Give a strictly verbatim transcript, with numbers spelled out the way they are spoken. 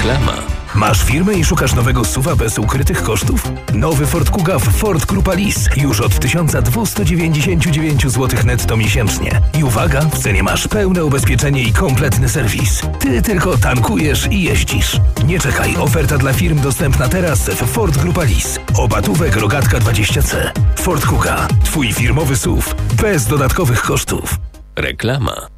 Reklama. Masz firmę i szukasz nowego S U V-a bez ukrytych kosztów? Nowy Ford Kuga w Ford Grupa Lease już od tysiąc dwieście dziewięćdziesiąt dziewięć złotych netto miesięcznie. I uwaga, w cenie masz pełne ubezpieczenie i kompletny serwis. Ty tylko tankujesz i jeździsz. Nie czekaj, oferta dla firm dostępna teraz w Ford Grupa Lease. Obatówek Rogatka dwadzieścia C. Ford Kuga, twój firmowy S U V bez dodatkowych kosztów. Reklama.